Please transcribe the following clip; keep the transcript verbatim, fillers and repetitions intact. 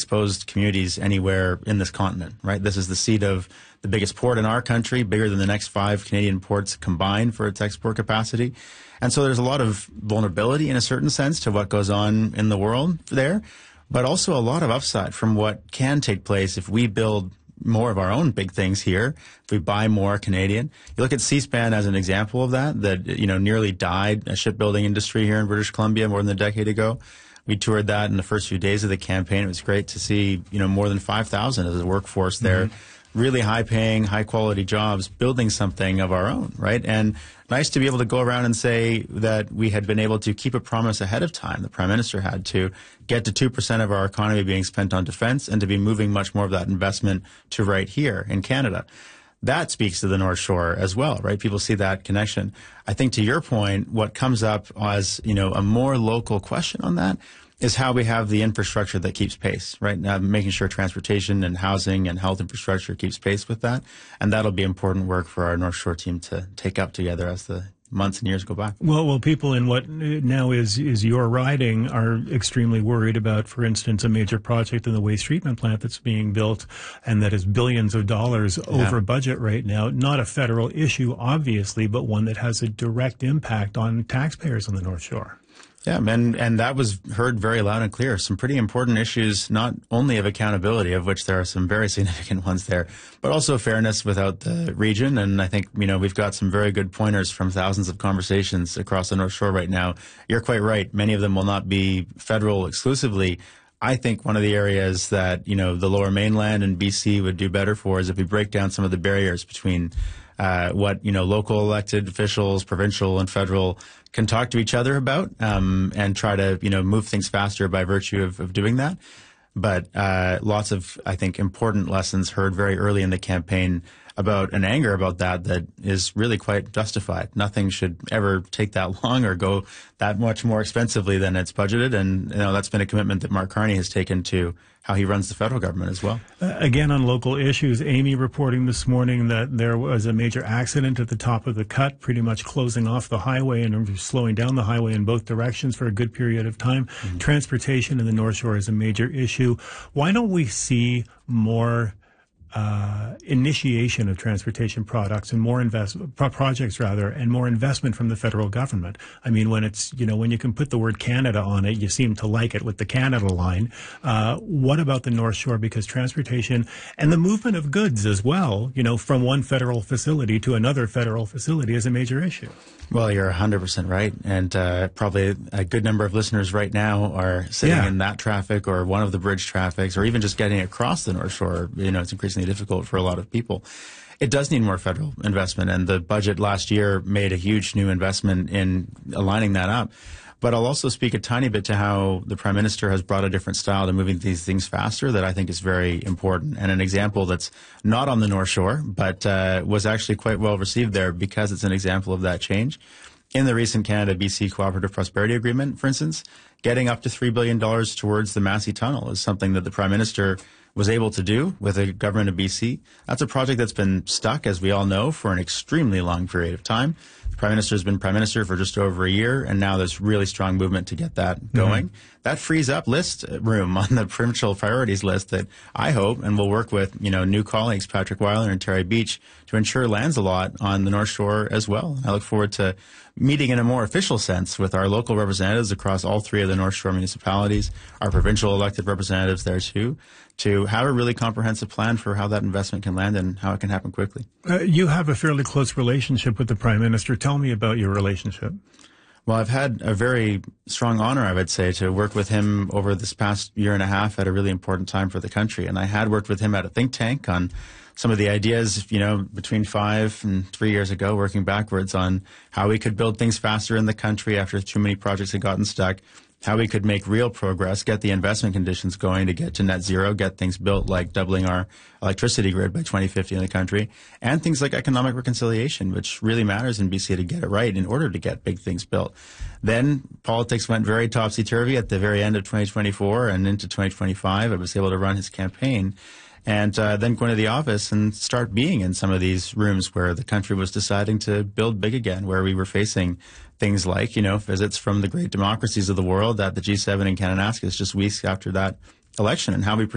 exposed communities anywhere in this continent, right? This is the seat of the biggest port in our country, bigger than the next five Canadian ports combined for its export capacity. And so there's a lot of vulnerability in a certain sense to what goes on in the world there, but also a lot of upside from what can take place if we build more of our own big things here, if we buy more Canadian. You look at C-SPAN as an example of that, that, you know, nearly died, a shipbuilding industry here in British Columbia more than a decade ago. We toured that in the first few days of the campaign. It was great to see, you know, more than five thousand as a workforce there. Mm-hmm. Really high-paying, high-quality jobs, building something of our own, right? And nice to be able to go around and say that we had been able to keep a promise ahead of time. The Prime Minister had to get to two percent of our economy being spent on defense and to be moving much more of that investment to right here in Canada. That speaks to the North Shore as well, right? People see that connection. I think to your point, what comes up as, you know, a more local question on that is how we have the infrastructure that keeps pace, right? Uh, making sure transportation and housing and health infrastructure keeps pace with that. And that'll be important work for our North Shore team to take up together as the months and years go by. Well, well, people in what now is is your riding are extremely worried about, for instance, a major project in the waste treatment plant that's being built and that is billions of dollars over yeah. budget right now. Not a federal issue, obviously, but one that has a direct impact on taxpayers on the North Shore. Yeah, and, and that was heard very loud and clear. Some pretty important issues, not only of accountability, of which there are some very significant ones there, but also fairness without the region. And I think, you know, we've got some very good pointers from thousands of conversations across the North Shore right now. You're quite right. Many of them will not be federal exclusively. I think one of the areas that, you know, the Lower Mainland and B C would do better for is if we break down some of the barriers between uh, what, you know, local elected officials, provincial and federal can talk to each other about um, and try to, you know, move things faster by virtue of, of doing that. But uh, lots of, I think, important lessons heard very early in the campaign about an anger about that that is really quite justified. Nothing should ever take that long or go that much more expensively than it's budgeted. And, you know, that's been a commitment that Mark Carney has taken to how he runs the federal government as well. Uh, again, on local issues, Amy reporting this morning that there was a major accident at the top of the cut, pretty much closing off the highway and slowing down the highway in both directions for a good period of time. Mm-hmm. Transportation in the North Shore is a major issue. Why don't we see more Uh, initiation of transportation products and more invest pro projects rather, and more investment from the federal government? I mean, when it's, you know, when you can put the word Canada on it, you seem to like it with the Canada line. Uh, what about the North Shore? Because transportation and the movement of goods as well, you know, from one federal facility to another federal facility is a major issue. Well, you're one hundred percent right. And uh, probably a good number of listeners right now are sitting yeah. in that traffic or one of the bridge traffics or even just getting across the North Shore. You know, it's increasingly difficult for a lot of people. It does need more federal investment, and the budget last year made a huge new investment in aligning that up. But I'll also speak a tiny bit to how the Prime Minister has brought a different style to moving these things faster that I think is very important. And an example that's not on the North Shore, but uh, was actually quite well received there because it's an example of that change. In the recent Canada-B C Cooperative Prosperity Agreement, for instance, getting up to three billion dollars towards the Massey Tunnel is something that the Prime Minister was able to do with the government of B C. That's a project that's been stuck, as we all know, for an extremely long period of time. The Prime Minister has been Prime Minister for just over a year, and now there's really strong movement to get that going. Mm-hmm. That frees up list room on the provincial priorities list that I hope, and we'll work with, you know, new colleagues, Patrick Weiler and Terry Beach, to ensure lands a lot on the North Shore as well. I look forward to meeting in a more official sense with our local representatives across all three of the North Shore municipalities, our provincial elected representatives there too, to have a really comprehensive plan for how that investment can land and how it can happen quickly. Uh, you have a fairly close relationship with the Prime Minister. Tell me about your relationship. Well, I've had a very strong honor, I would say, to work with him over this past year and a half at a really important time for the country. And I had worked with him at a think tank on some of the ideas, you know, between five and three years ago, working backwards on how we could build things faster in the country after too many projects had gotten stuck, how we could make real progress, get the investment conditions going to get to net zero, get things built like doubling our electricity grid by twenty fifty in the country, and things like economic reconciliation, which really matters in B C to get it right in order to get big things built. Then politics went very topsy-turvy at the very end of twenty twenty-four and into twenty twenty-five. I was able to run his campaign. And uh, then go into the office and start being in some of these rooms where the country was deciding to build big again, where we were facing things like, you know, visits from the great democracies of the world at the G seven in Kananaskis just weeks after that election, and how we